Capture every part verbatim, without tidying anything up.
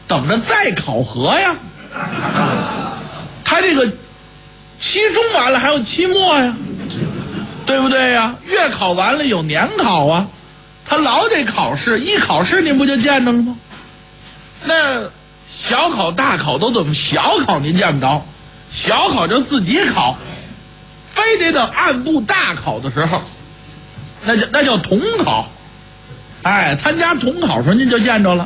等着再考核呀。他这个期中完了还有期末呀，对不对呀？月考完了有年考啊，他老得考试，一考试您不就见着了吗？那小考大考都怎么？小考您见不着，小考就自己考，非得等按部大考的时候，那叫那叫统考。哎，参加统考时候您就见着了。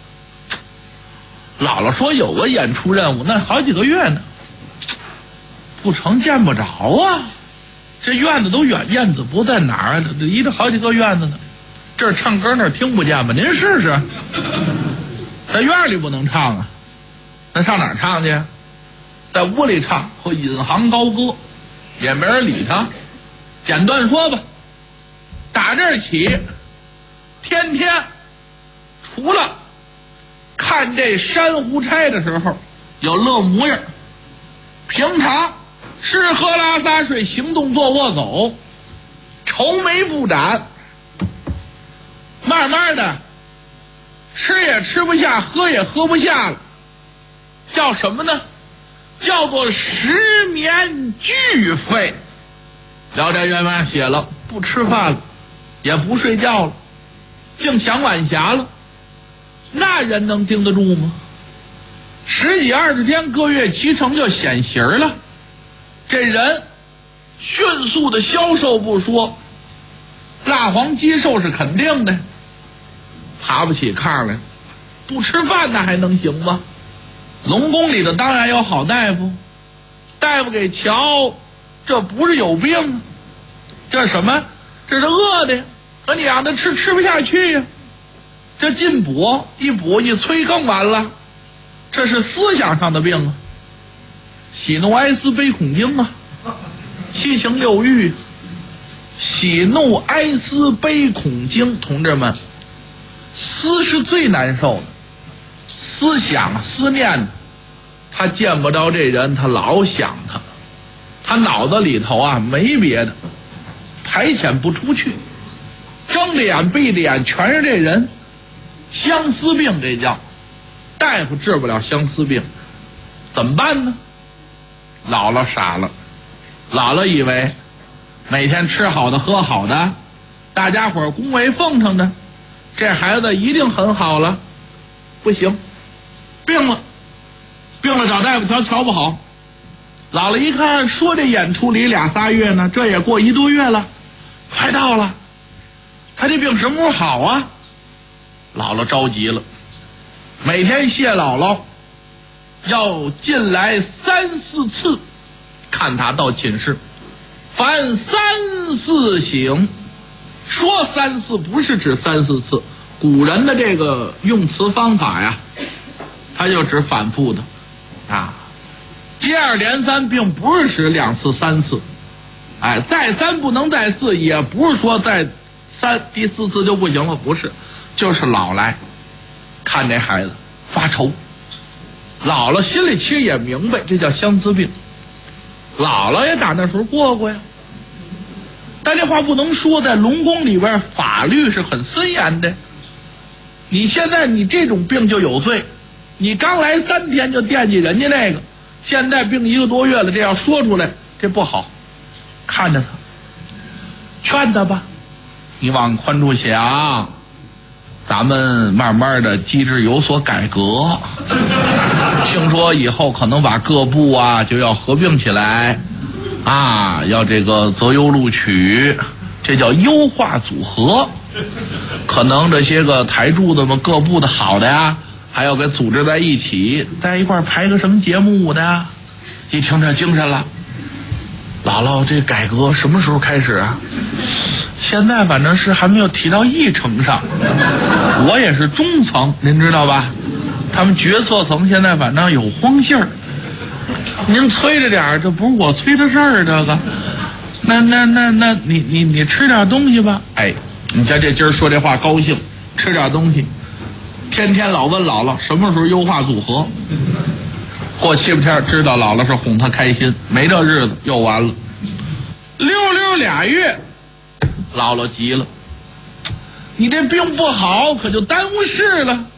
姥姥说有个演出任务，那好几个月呢，不成见不着啊。这院子都远，燕子不在哪儿啊？离着好几个院子呢。这儿唱歌那儿听不见吧？您试试，在院里不能唱啊，那上哪儿唱去？在屋里唱或引吭高歌，也没人理他。简短说吧，打这儿起，天天除了看这珊瑚钗的时候有乐模样，平常吃喝拉撒睡行动坐卧走愁眉不展，慢慢的吃也吃不下，喝也喝不下了，叫什么呢？叫做十年俱废。聊斋员外写了，不吃饭了，也不睡觉了，净想晚霞了，那人能盯得住吗？十几二十天个月期成就显形了，这人迅速的消瘦不说，蜡黄肌瘦是肯定的，爬不起炕来，不吃饭那还能行吗？龙宫里的当然有好大夫，大夫给瞧，这不是有病，这是什么？这是饿的，可你让他吃吃不下去呀、啊。这进补一补一催更完了，这是思想上的病啊，喜怒哀思悲恐惊啊，七情六欲，喜怒哀思悲恐惊，同志们，思是最难受的，思想思念，他见不着这人，他老想他，他脑子里头啊没别的，排遣不出去，睁着眼闭着眼全是这人。相思病这叫，大夫治不了相思病，怎么办呢？姥姥傻了，姥姥以为每天吃好的喝好的，大家伙恭维奉承的，这孩子一定很好了。不行，病了，病了找大夫瞧，瞧不好。姥姥一看，说这演出离俩仨月呢，这也过一多月了，快到了，他这病什么时候好啊？姥姥着急了，每天谢姥姥要进来三四次看他到寝室，凡三四醒，说三四不是指三四次，古人的这个用词方法呀，他就指反复的啊，接二连三并不是指两次三次，哎，再三不能再四，也不是说再三第四次就不行了，不是，就是老来看这孩子发愁。姥姥心里其实也明白，这叫相思病，姥姥也打那时候过过呀。但这话不能说，在龙宫里边法律是很森严的，你现在你这种病就有罪，你刚来三天就惦记人家那个，现在病一个多月了，这要说出来这不好，看着他劝他吧，你往宽处想，咱们慢慢的机制有所改革，听说以后可能把各部啊就要合并起来啊，要这个择优录取，这叫优化组合，可能这些个台柱子们各部的好的呀，还要给组织在一起，在一块排个什么节目的呀。一听这精神了，姥姥这改革什么时候开始啊？现在反正是还没有提到议程上，我也是中层，您知道吧？他们决策层现在反正有慌信儿，您催着点，这不是我催的事儿，这个，那那那那你你你吃点东西吧，哎，你瞧这今儿说这话高兴，吃点东西，天天老问姥姥什么时候优化组合，过七八天知道姥姥是哄他开心，没这日子又完了，溜溜俩月。姥姥急了，你这病不好可就耽误事了，